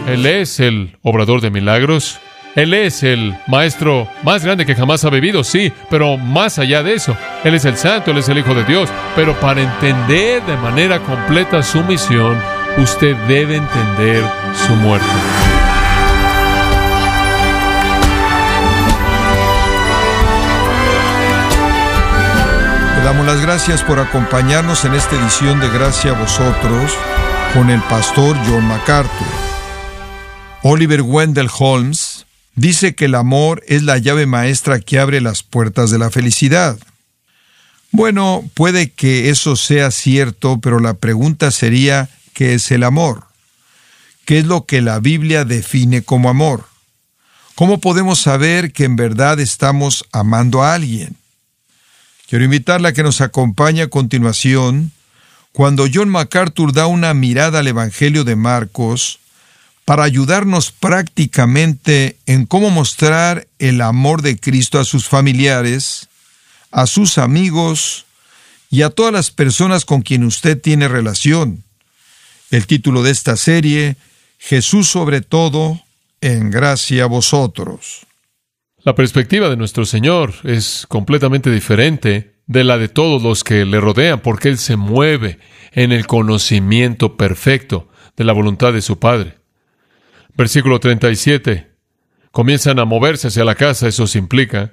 Él es el obrador de milagros. Él es el maestro más grande que jamás ha vivido, sí, pero más allá de eso, Él es el santo, Él es el Hijo de Dios. Pero para entender de manera completa su misión, usted debe entender su muerte. Le damos las gracias por acompañarnos en esta edición de Gracia a Vosotros con el pastor John MacArthur. Oliver Wendell Holmes dice que el amor es la llave maestra que abre las puertas de la felicidad. Bueno, puede que eso sea cierto, pero la pregunta sería, ¿qué es el amor? ¿Qué es lo que la Biblia define como amor? ¿Cómo podemos saber que en verdad estamos amando a alguien? Quiero invitarla a que nos acompañe a continuación cuando John MacArthur da una mirada al Evangelio de Marcos para ayudarnos prácticamente en cómo mostrar el amor de Cristo a sus familiares, a sus amigos y a todas las personas con quien usted tiene relación. El título de esta serie, Jesús sobre todo, en gracia a vosotros. La perspectiva de nuestro Señor es completamente diferente de la de todos los que le rodean, porque Él se mueve en el conocimiento perfecto de la voluntad de su Padre. Versículo 37. Comienzan a moverse hacia la casa, eso se implica.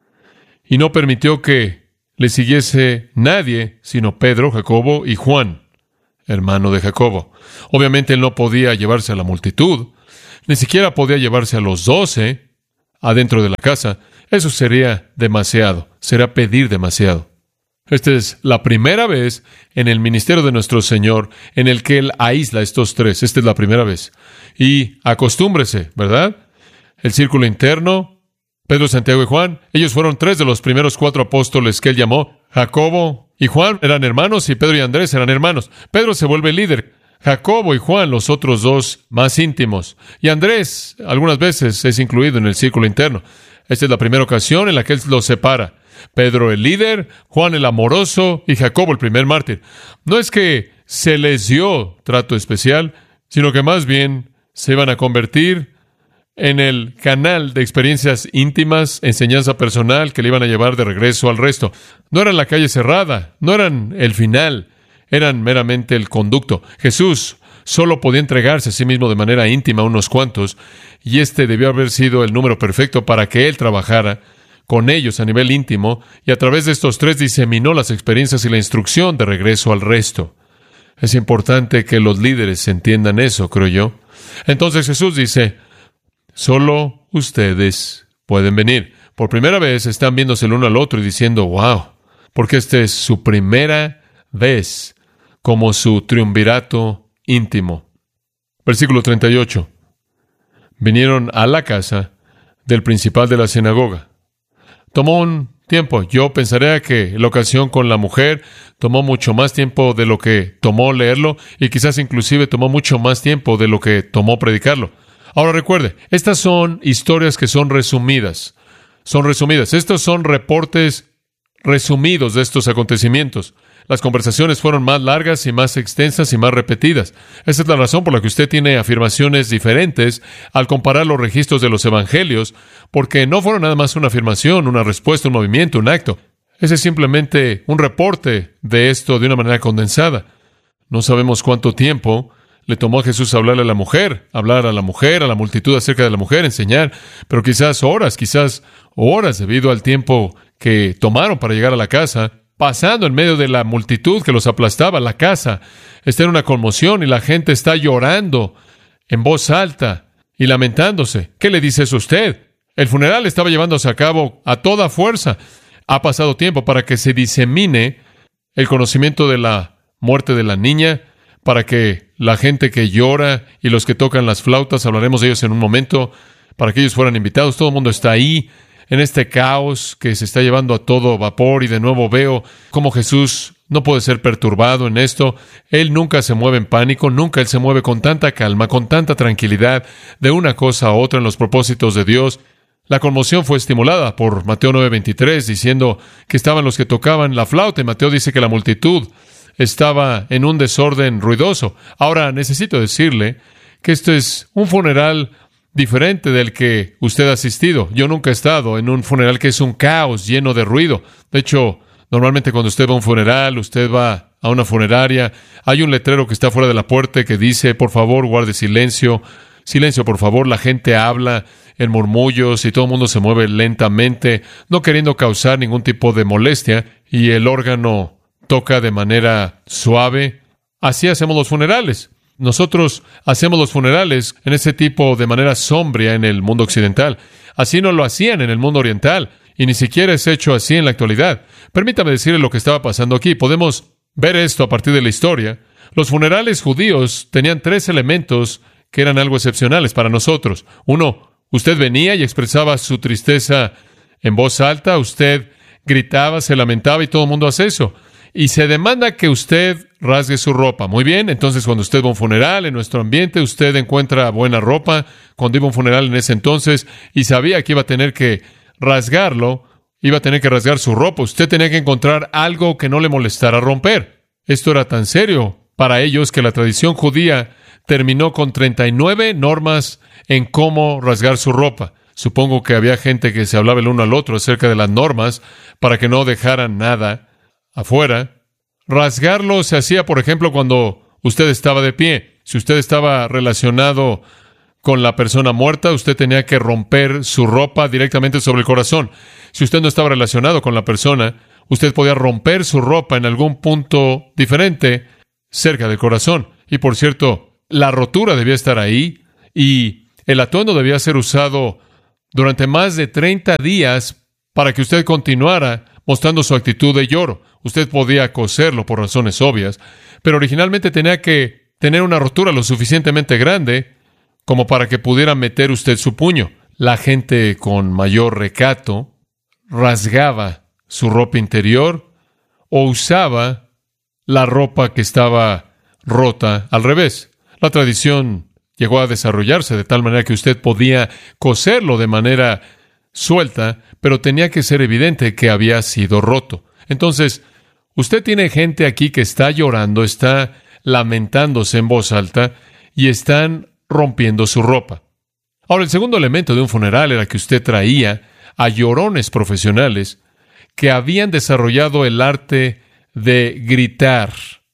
Y no permitió que le siguiese nadie, sino Pedro, Jacobo y Juan, hermano de Jacobo. Obviamente Él no podía llevarse a la multitud, ni siquiera podía llevarse a los 12 adentro de la casa. Eso sería demasiado, será pedir demasiado. Esta es la primera vez en el ministerio de nuestro Señor en el que Él aísla a estos tres. Esta es la primera vez. Y acostúmbrese, ¿verdad? El círculo interno, Pedro, Santiago y Juan, ellos fueron 3 de los primeros 4 apóstoles que Él llamó. Jacobo y Juan eran hermanos y Pedro y Andrés eran hermanos. Pedro se vuelve líder. Jacobo y Juan, los otros 2 más íntimos. Y Andrés, algunas veces, es incluido en el círculo interno. Esta es la primera ocasión en la que Él los separa. Pedro el líder, Juan el amoroso y Jacobo el primer mártir. No es que se les dio trato especial, sino que más bien se iban a convertir en el canal de experiencias íntimas, enseñanza personal que le iban a llevar de regreso al resto. No eran la calle cerrada, no eran el final, eran meramente el conducto. Jesús solo podía entregarse a sí mismo de manera íntima a unos cuantos, y este debió haber sido el número perfecto para que Él trabajara con ellos a nivel íntimo, y a través de estos 3 diseminó las experiencias y la instrucción de regreso al resto. Es importante que los líderes entiendan eso, creo yo. Entonces Jesús dice, solo ustedes pueden venir. Por primera vez están viéndose el uno al otro y diciendo, wow, porque esta es su primera vez como su triunvirato íntimo. Versículo 38. Vinieron a la casa del principal de la sinagoga. Tomó un tiempo. Yo pensaría que la ocasión con la mujer tomó mucho más tiempo de lo que tomó leerlo, y quizás inclusive tomó mucho más tiempo de lo que tomó predicarlo. Ahora recuerde, estas son historias que son resumidas. Estos son reportes resumidos de estos acontecimientos. Las conversaciones fueron más largas y más extensas y más repetidas. Esa es la razón por la que usted tiene afirmaciones diferentes al comparar los registros de los evangelios, porque no fueron nada más una afirmación, una respuesta, un movimiento, un acto. Ese es simplemente un reporte de esto de una manera condensada. No sabemos cuánto tiempo le tomó a Jesús hablar a la mujer, a la multitud acerca de la mujer, enseñar, pero quizás horas debido al tiempo que tomaron para llegar a la casa, pasando en medio de la multitud que los aplastaba. La casa está en una conmoción y la gente está llorando en voz alta y lamentándose. ¿Qué le dice eso a usted? El funeral estaba llevándose a cabo a toda fuerza. Ha pasado tiempo para que se disemine el conocimiento de la muerte de la niña, para que la gente que llora y los que tocan las flautas, hablaremos de ellos en un momento, para que ellos fueran invitados. Todo el mundo está ahí, en este caos que se está llevando a todo vapor, y de nuevo veo cómo Jesús no puede ser perturbado en esto. Él nunca se mueve en pánico, nunca Él se mueve con tanta calma, con tanta tranquilidad, de una cosa a otra en los propósitos de Dios. La conmoción fue estimulada por Mateo 9:23, diciendo que estaban los que tocaban la flauta, y Mateo dice que la multitud estaba en un desorden ruidoso. Ahora, necesito decirle que esto es un funeral diferente del que usted ha asistido. Yo nunca he estado en un funeral que es un caos lleno de ruido. De hecho, normalmente cuando usted va a un funeral, usted va a una funeraria, hay un letrero que está fuera de la puerta que dice, por favor, guarde silencio. Silencio, por favor. La gente habla en murmullos y todo el mundo se mueve lentamente, no queriendo causar ningún tipo de molestia, y el órgano toca de manera suave. Así hacemos los funerales. Nosotros hacemos los funerales en ese tipo de manera sombría en el mundo occidental. Así no lo hacían en el mundo oriental, y ni siquiera es hecho así en la actualidad. Permítame decirle lo que estaba pasando aquí. Podemos ver esto a partir de la historia. Los funerales judíos tenían 3 elementos que eran algo excepcionales para nosotros. 1, usted venía y expresaba su tristeza en voz alta, usted gritaba, se lamentaba y todo el mundo hace eso. Y se demanda que usted rasgue su ropa. Muy bien, entonces cuando usted va a un funeral, en nuestro ambiente, usted encuentra buena ropa. Cuando iba a un funeral en ese entonces y sabía que iba a tener que rasgarlo, iba a tener que rasgar su ropa. Usted tenía que encontrar algo que no le molestara romper. Esto era tan serio para ellos que la tradición judía terminó con 39 normas en cómo rasgar su ropa. Supongo que había gente que se hablaba el uno al otro acerca de las normas para que no dejaran nada afuera. Rasgarlo se hacía, por ejemplo, cuando usted estaba de pie. Si usted estaba relacionado con la persona muerta, usted tenía que romper su ropa directamente sobre el corazón. Si usted no estaba relacionado con la persona, usted podía romper su ropa en algún punto diferente cerca del corazón. Y por cierto, la rotura debía estar ahí y el atuendo debía ser usado durante más de 30 días para que usted continuara mostrando su actitud de lloro. Usted podía coserlo por razones obvias, pero originalmente tenía que tener una rotura lo suficientemente grande como para que pudiera meter usted su puño. La gente con mayor recato rasgaba su ropa interior o usaba la ropa que estaba rota al revés. La tradición llegó a desarrollarse de tal manera que usted podía coserlo de manera suelta, pero tenía que ser evidente que había sido roto. Entonces, usted tiene gente aquí que está llorando, está lamentándose en voz alta y están rompiendo su ropa. Ahora, el segundo elemento de un funeral era que usted traía a llorones profesionales que habían desarrollado el arte de gritar.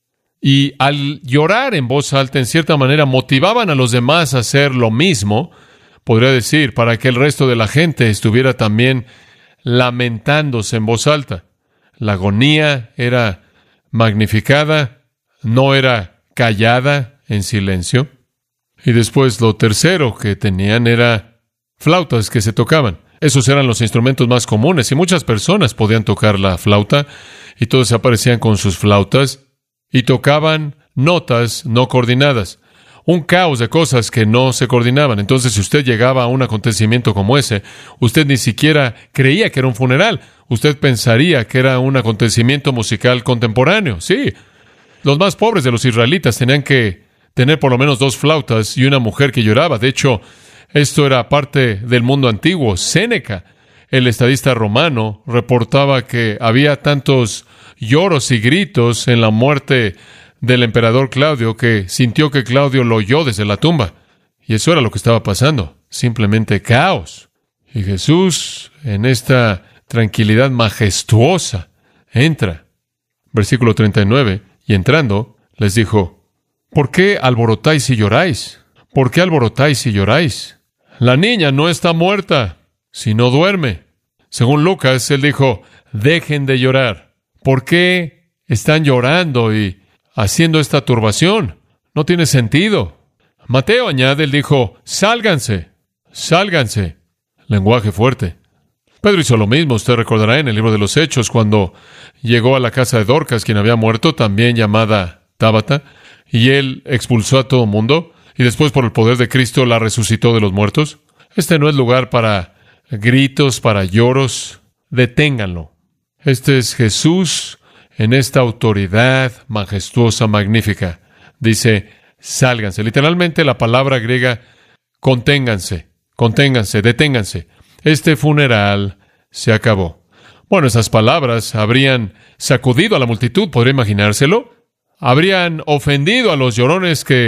Y al llorar en voz alta, en cierta manera, motivaban a los demás a hacer lo mismo, podría decir, para que el resto de la gente estuviera también lamentándose en voz alta. La agonía era magnificada, no era callada en silencio. Y después lo tercero que tenían era flautas que se tocaban. Esos eran los instrumentos más comunes y muchas personas podían tocar la flauta y todos aparecían con sus flautas y tocaban notas no coordinadas. Un caos de cosas que no se coordinaban. Entonces, si usted llegaba a un acontecimiento como ese, usted ni siquiera creía que era un funeral. Usted pensaría que era un acontecimiento musical contemporáneo. Sí, los más pobres de los israelitas tenían que tener por lo menos 2 flautas y una mujer que lloraba. De hecho, esto era parte del mundo antiguo. Séneca, el estadista romano, reportaba que había tantos lloros y gritos en la muerte del emperador Claudio que sintió que Claudio lo oyó desde la tumba. Y eso era lo que estaba pasando. Simplemente caos. Y Jesús, en esta tranquilidad majestuosa, entra. Versículo 39. Y entrando, les dijo: ¿por qué alborotáis y lloráis? ¿Por qué alborotáis y lloráis? La niña no está muerta, sino duerme. Según Lucas, él dijo: dejen de llorar. ¿Por qué están llorando y haciendo esta turbación? No tiene sentido. Mateo añade, él dijo: sálganse, sálganse. Lenguaje fuerte. Pedro hizo lo mismo. Usted recordará en el libro de los Hechos, cuando llegó a la casa de Dorcas, quien había muerto, también llamada Tábata, y él expulsó a todo mundo, y después por el poder de Cristo la resucitó de los muertos. Este no es lugar para gritos, para lloros. Deténganlo. Este es Jesús en esta autoridad majestuosa, magnífica. Dice: sálganse. Literalmente la palabra griega, conténganse, conténganse, deténganse. Este funeral se acabó. Bueno, esas palabras habrían sacudido a la multitud, ¿podría imaginárselo? Habrían ofendido a los llorones que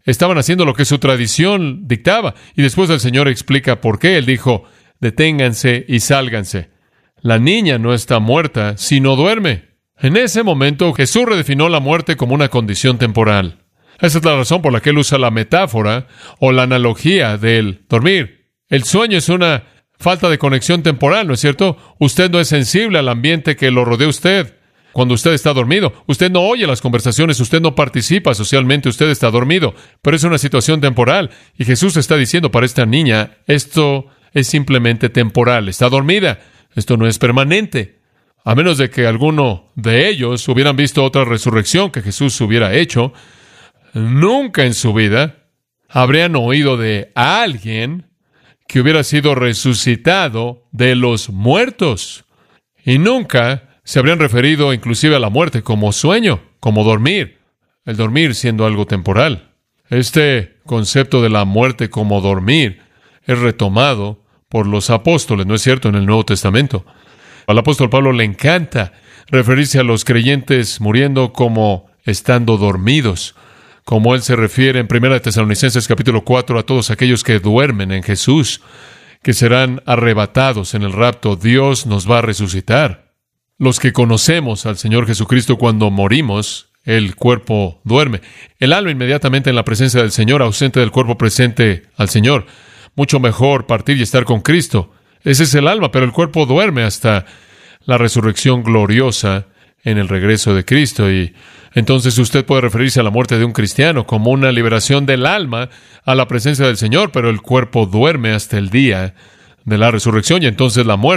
estaban haciendo lo que su tradición dictaba. Y después el Señor explica por qué. Él dijo, deténganse y sálganse. La niña no está muerta, sino duerme. En ese momento, Jesús redefinió la muerte como una condición temporal. Esa es la razón por la que Él usa la metáfora o la analogía del dormir. El sueño es una falta de conexión temporal, ¿no es cierto? Usted no es sensible al ambiente que lo rodea a usted. Cuando usted está dormido, usted no oye las conversaciones, usted no participa socialmente, usted está dormido. Pero es una situación temporal. Y Jesús está diciendo para esta niña, esto es simplemente temporal, está dormida. Esto no es permanente. A menos de que alguno de ellos hubieran visto otra resurrección que Jesús hubiera hecho, nunca en su vida habrían oído de alguien que hubiera sido resucitado de los muertos. Y nunca se habrían referido inclusive a la muerte como sueño, como dormir. El dormir siendo algo temporal. Este concepto de la muerte como dormir es retomado por los apóstoles, ¿no es cierto?, en el Nuevo Testamento. Al apóstol Pablo le encanta referirse a los creyentes muriendo como estando dormidos, como él se refiere en 1 Tesalonicenses capítulo 4 a todos aquellos que duermen en Jesús, que serán arrebatados en el rapto. Dios nos va a resucitar. Los que conocemos al Señor Jesucristo cuando morimos, el cuerpo duerme. El alma inmediatamente en la presencia del Señor, ausente del cuerpo presente al Señor. Mucho mejor partir y estar con Cristo. Ese es el alma, pero el cuerpo duerme hasta la resurrección gloriosa en el regreso de Cristo. Y entonces usted puede referirse a la muerte de un cristiano como una liberación del alma a la presencia del Señor, pero el cuerpo duerme hasta el día de la resurrección. Y entonces la muerte